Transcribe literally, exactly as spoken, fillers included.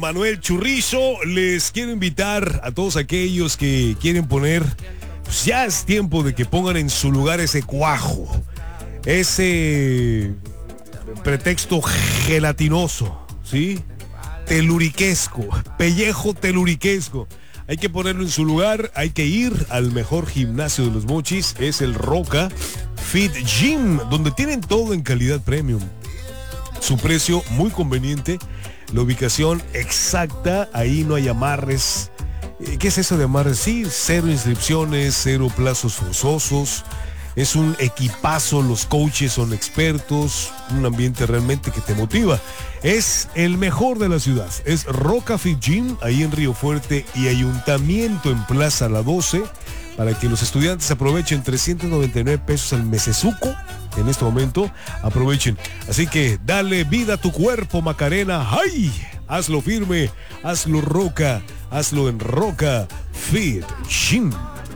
Manuel Churrizo, les quiero invitar a todos aquellos que quieren poner, pues ya es tiempo de que pongan en su lugar ese cuajo, ese pretexto gelatinoso, ¿sí? Teluriquesco, pellejo teluriquesco. Hay que ponerlo en su lugar, hay que ir al mejor gimnasio de Los Mochis, es el Roca Fit Gym, donde tienen todo en calidad premium. Su precio muy conveniente, la ubicación exacta, ahí no hay amarres. ¿Qué es eso de amarres? Sí, cero inscripciones, cero plazos forzosos. Es un equipazo, los coaches son expertos, un ambiente realmente que te motiva. Es el mejor de la ciudad, es Roca Fit Gym, ahí en Río Fuerte y Ayuntamiento en Plaza La doce, para que los estudiantes aprovechen trescientos noventa y nueve pesos al mesesuco. En este momento, aprovechen. Así que dale vida a tu cuerpo, Macarena. ¡Ay! Hazlo firme, hazlo Roca, hazlo en Roca Fit Gym.